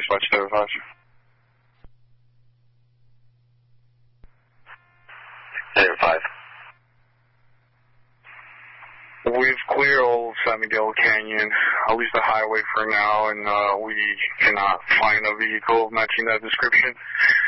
Dispatch 75. We've cleared all of San Miguel Canyon, at least the highway for now, and we cannot find a vehicle matching that description.